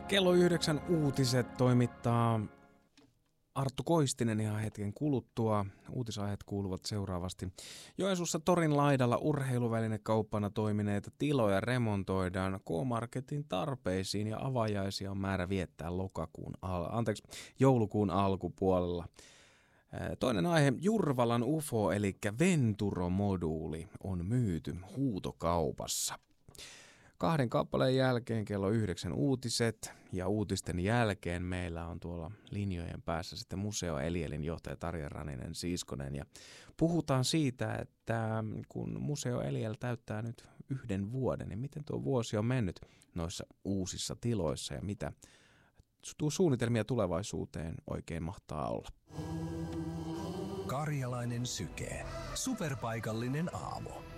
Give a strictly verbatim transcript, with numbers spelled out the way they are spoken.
Kello yhdeksän uutiset toimittaa Arttu Koistinen ihan hetken kuluttua. Uutisaiheet kuuluvat seuraavasti. Joensuussa torin laidalla urheiluvälinekauppana toimineita tiloja remontoidaan K-Marketin tarpeisiin ja avajaisia on määrä viettää lokakuun al- anteeksi, joulukuun alkupuolella. Toinen aihe, Jurvalan U F O eli Venturo-moduuli on myyty huutokaupassa. Kahden kappaleen jälkeen kello yhdeksän uutiset ja uutisten jälkeen meillä on tuolla linjojen päässä sitten Museo Elielin johtaja Tarja Raninen-Siiskonen ja puhutaan siitä, että kun Museo Eliel täyttää nyt yhden vuoden, niin miten tuo vuosi on mennyt noissa uusissa tiloissa ja mitä suunnitelmia tulevaisuuteen oikein mahtaa olla. Karjalainen syke. Superpaikallinen aamu.